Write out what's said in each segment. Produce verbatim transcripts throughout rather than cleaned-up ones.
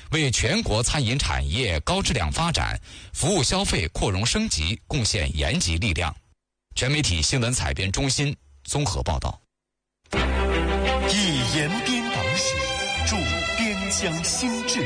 为全国餐饮产业高质量发展、服务消费扩容升级贡献延吉力量。全媒体新闻采编中心综合报道。 以延边党史铸边疆新志。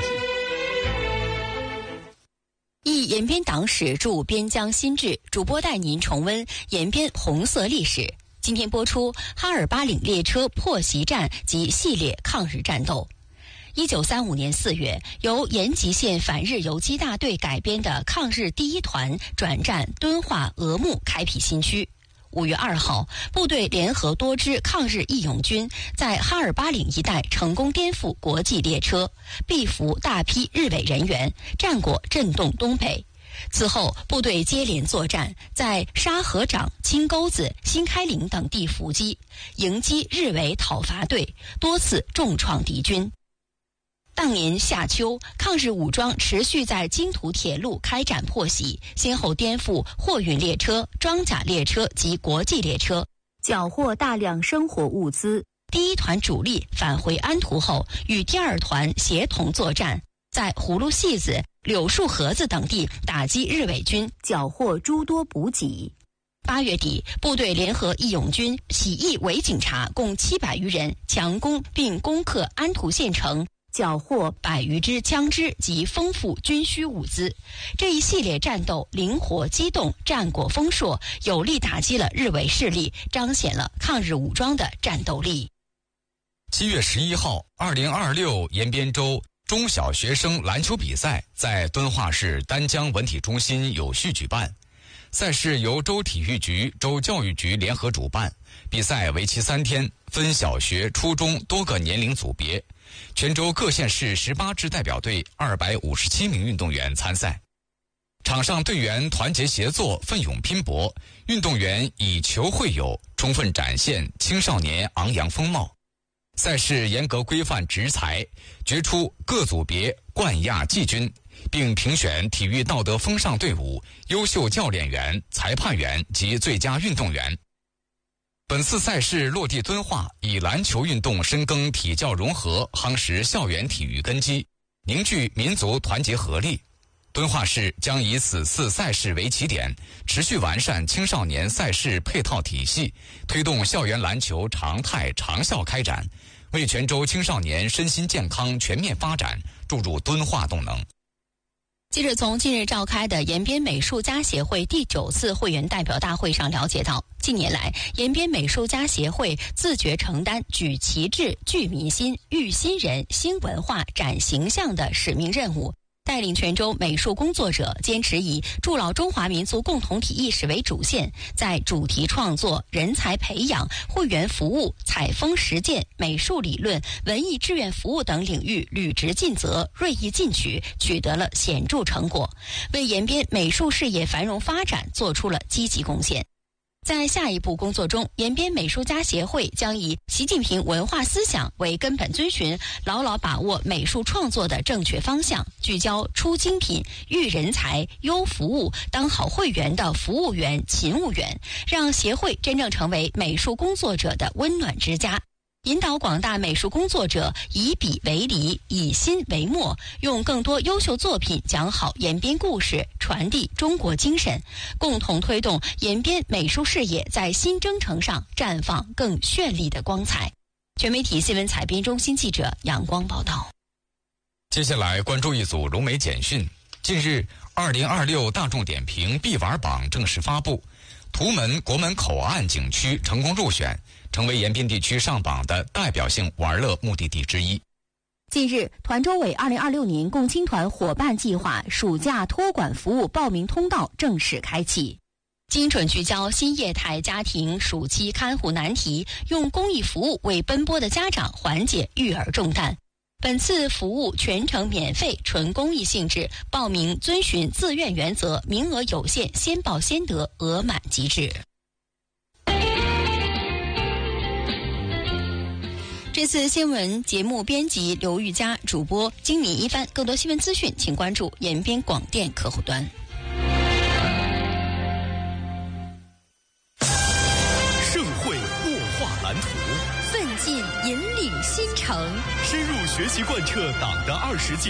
忆延边党史铸边疆新志，主播带您重温延边红色历史。今天播出哈尔巴岭列车破袭战及系列抗日战斗。一九三五年四月，由延吉县反日游击大队改编的抗日第一团转战敦化、峨木，开辟新区。五月二号，部队联合多支抗日义勇军，在哈尔巴岭一带成功颠覆国际列车，毙俘大批日伪人员，战果震动东北。此后，部队接连作战，在沙河掌、青沟子、新开岭等地伏击，迎击日伪讨伐队，多次重创敌军。当年夏秋，抗日武装持续在津土铁路开展破袭，先后颠覆货运列车、装甲列车及国际列车，缴获大量生活物资。第一团主力返回安图后，与第二团协同作战，在葫芦戏子、柳树河子等地打击日伪军，缴获诸多补给。八月底，部队联合义勇军、起义伪警察共七百余人，强攻并攻克安图县城，缴获百余支枪支及丰富军需物资。这一系列战斗灵活机动，战果丰硕，有力打击了日伪势力，彰显了抗日武装的战斗力。 七月十一号，二零二六延边州中小学生篮球比赛在敦化市丹江文体中心有序举办。赛事由州体育局、州教育局联合主办，比赛为期三天，分小学、初中多个年龄组别。全州各县市十八支代表队，二百五十七名运动员参赛。场上队员团结协作，奋勇拼搏，运动员以球会友，充分展现青少年昂扬风貌。赛事严格规范执裁，决出各组别冠亚季军，并评选体育道德风尚队伍、优秀教练员、裁判员及最佳运动员。本次赛事落地敦化，以篮球运动深耕体教融合，夯实校园体育根基，凝聚民族团结合力。敦化市将以此次赛事为起点，持续完善青少年赛事配套体系，推动校园篮球常态长效开展，为全州青少年身心健康全面发展注入敦化动能。 记者从近日召开的延边美术家协会第九次会员代表大会上了解到，近年来延边美术家协会自觉承担举旗帜、聚民心、育新人、兴文化、展形象的使命任务，带领全州美术工作者坚持以筑牢中华民族共同体意识为主线，在主题创作、人才培养、会员服务、采风实践、美术理论、文艺志愿服务等领域履职尽责、锐意进取，取得了显著成果，为延边美术事业繁荣发展做出了积极贡献。在下一步工作中，延边美术家协会将以习近平文化思想为根本遵循，牢牢把握美术创作的正确方向，聚焦出精品、育人才、优服务、当好会员的服务员、勤务员，让协会真正成为美术工作者的温暖之家。引导广大美术工作者以笔为梨，以心为墨，用更多优秀作品讲好延边故事，传递中国精神，共同推动延边美术事业在新征程上绽放更绚丽的光彩。全媒体新闻采编中心记者阳光报道。 接下来关注一组融媒简讯。近日，二零二六大众点评必玩榜正式发布，图门国门口岸景区成功入选，成为延边地区上榜的代表性玩乐目的地之一。 近日，团州委二零二六年共青团伙伴计划暑假托管服务报名通道正式开启，精准聚焦新业态家庭暑期看护难题，用公益服务为奔波的家长缓解育儿重担。本次服务全程免费，纯公益性质，报名遵循自愿原则，名额有限，先报先得，额满即止。这次新闻节目编辑刘玉佳，主播金敏一帆。更多新闻资讯，请关注延边广电客户端。 盛会擘画蓝图， 奋进引领新城， 深入学习贯彻党的二十届